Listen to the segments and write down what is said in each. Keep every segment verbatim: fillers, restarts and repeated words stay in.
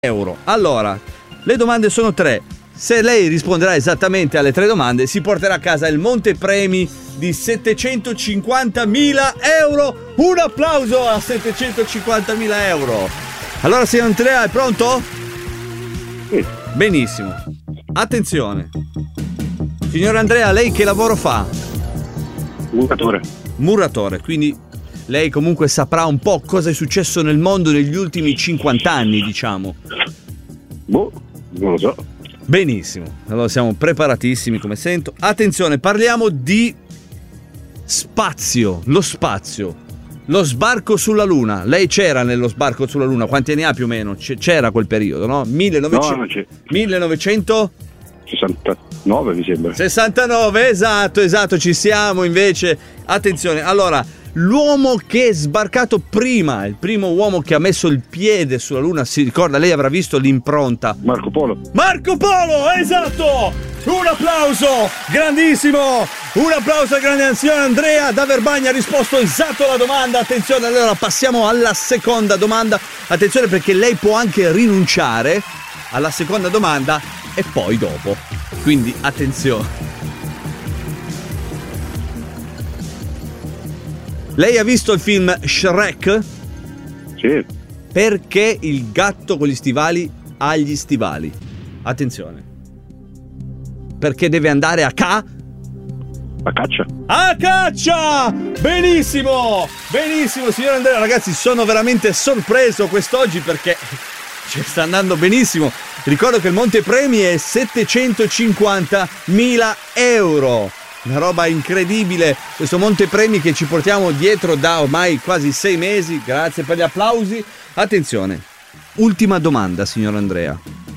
euro. Allora, le domande sono tre. Se lei risponderà esattamente alle tre domande, si porterà a casa il montepremi di settecentocinquantamila euro. Un applauso a settecentocinquantamila euro. Allora, signor Andrea, è pronto? Sì. Benissimo. Attenzione. Signor Andrea, lei che lavoro fa? Muratore. Muratore, quindi lei comunque saprà un po' cosa è successo nel mondo negli ultimi cinquanta anni, diciamo. Boh, non lo so. Benissimo, allora siamo preparatissimi come sento. Attenzione, parliamo di spazio, lo spazio, lo sbarco sulla Luna. Lei c'era nello sbarco sulla Luna, quanti anni ha più o meno? C- c'era quel periodo, no? millenovecento... No, non c'è. millenovecento... sessantanove mi sembra. sessantanove, esatto, esatto, ci siamo invece. Attenzione, allora, l'uomo che è sbarcato prima, il primo uomo che ha messo il piede sulla Luna, si ricorda, lei avrà visto l'impronta. Marco Polo. Marco Polo, esatto! Un applauso, grandissimo! Un applauso al grande anziano Andrea da Verbagna, ha risposto esatto alla domanda. Attenzione, allora passiamo alla seconda domanda. Attenzione perché lei può anche rinunciare alla seconda domanda e poi dopo. Quindi attenzione. Lei ha visto il film Shrek? Sì. Perché il gatto con gli stivali ha gli stivali? Attenzione. Perché deve andare a ca? A caccia. A caccia! Benissimo! Benissimo, signor Andrea. Ragazzi, sono veramente sorpreso quest'oggi perché ci sta andando benissimo. Ricordo che il montepremi è settecentocinquantamila euro. Una roba incredibile, questo montepremi che ci portiamo dietro da ormai quasi sei mesi. Grazie per gli applausi. Attenzione, ultima domanda, signor Andrea.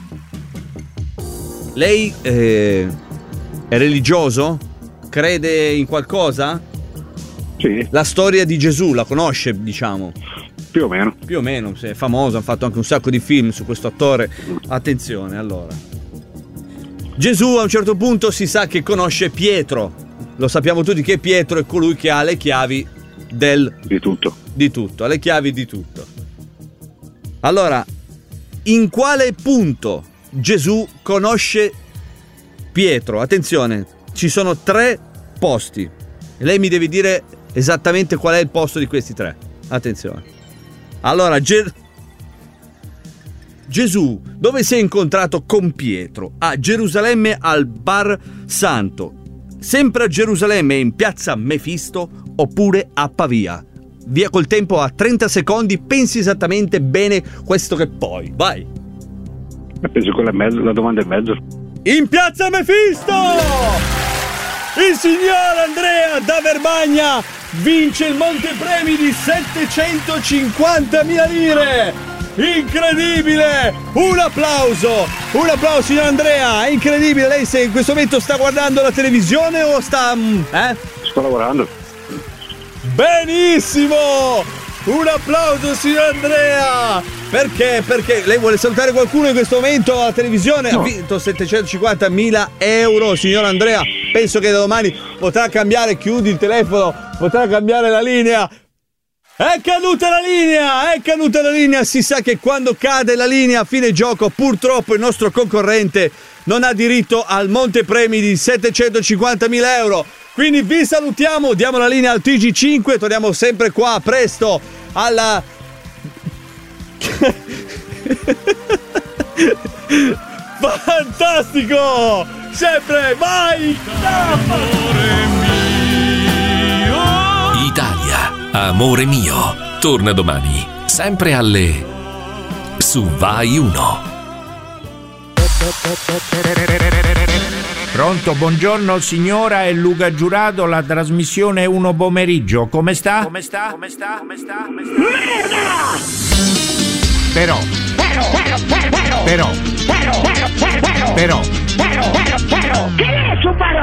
Lei eh, è religioso? Crede in qualcosa? Sì. La storia di Gesù la conosce, diciamo? Più o meno. Più o meno, è famoso, hanno fatto anche un sacco di film su questo attore. Attenzione, allora. Gesù a un certo punto si sa che conosce Pietro. Lo sappiamo tutti che Pietro è colui che ha le chiavi del... Di tutto. Di tutto, ha le chiavi di tutto. Allora, in quale punto Gesù conosce Pietro? Attenzione, ci sono tre posti. Lei mi deve dire esattamente qual è il posto di questi tre. Attenzione. Allora, Ge- Gesù, dove si è incontrato con Pietro? A Gerusalemme al Bar Santo, sempre a Gerusalemme in piazza Mefisto oppure a Pavia? Via col tempo a trenta secondi, pensi esattamente bene questo che poi. Vai! Penso quella è mezzo, la domanda è mezzo. In piazza Mefisto! Il signor Andrea da Verbagna vince il montepremi di settecentocinquantamila lire! Incredibile! Un applauso! Un applauso, signor Andrea! È incredibile! Lei se in questo momento sta guardando la televisione o sta... eh? Sto lavorando. Benissimo! Un applauso, signor Andrea! Perché? Perché lei vuole salutare qualcuno in questo momento alla televisione? No. Ha vinto settecentocinquantamila euro, signor Andrea. Penso che da domani potrà cambiare, chiudi il telefono, potrà cambiare la linea. È caduta la linea, è caduta la linea. Si sa che quando cade la linea a fine gioco, purtroppo il nostro concorrente non ha diritto al montepremi di settecentocinquantamila euro. Quindi vi salutiamo, diamo la linea al T G cinque, torniamo sempre qua presto alla... Fantastico! Sempre, vai! Italia, amore mio, torna domani, sempre alle... su Vai uno. Pronto, buongiorno signora, è Luca Giurato, la trasmissione Uno Pomeriggio. Come sta? Come sta? Come sta? Come sta? Come sta? Merda! Però. Però. Però. Però. Però. Però. Però. Però. Però. Però. Però. Che è super